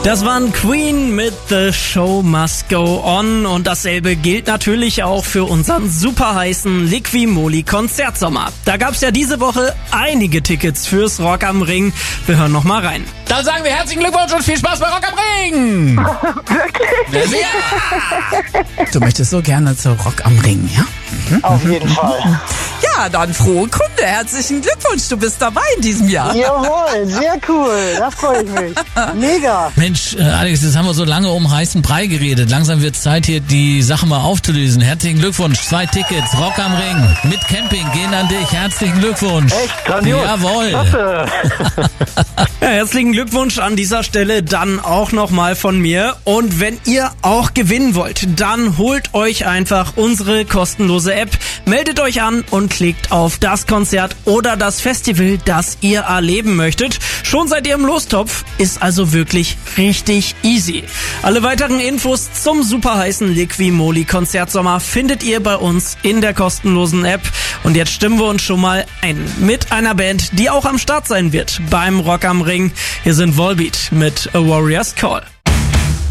Das waren Queen mit The Show Must Go On und dasselbe gilt natürlich auch für unseren super heißen Liqui-Moly Konzertsommer. Da gab's ja diese Woche einige Tickets fürs Rock am Ring. Wir hören noch mal rein. Dann sagen wir herzlichen Glückwunsch und viel Spaß bei Rock am Ring! Wirklich? Ja! Du möchtest so gerne zu Rock am Ring, ja? Auf jeden Fall. Ja, dann frohe Kunde. Herzlichen Glückwunsch, du bist dabei in diesem Jahr. Jawohl, sehr cool. Da freue ich mich. Mega. Mensch, Alex, jetzt haben wir so lange um heißen Brei geredet. Langsam wird es Zeit, hier die Sache mal aufzulösen. Herzlichen Glückwunsch. 2 Tickets, Rock am Ring mit Camping gehen an dich. Herzlichen Glückwunsch. Echt grandios. Jawohl. Klasse. Ja, herzlichen Glückwunsch an dieser Stelle dann auch nochmal von mir. Und wenn ihr auch gewinnen wollt, dann holt euch einfach unsere kostenlose App, meldet euch an und klickt auf das Konzert oder das Festival, das ihr erleben möchtet. Schon seid ihr im Lostopf, ist also wirklich richtig easy. Alle weiteren Infos zum super heißen Liqui-Moly Konzertsommer findet ihr bei uns in der kostenlosen App. Und jetzt stimmen wir uns schon mal ein mit einer Band, die auch am Start sein wird beim Rock am Ring. Hier sind Volbeat mit A Warrior's Call.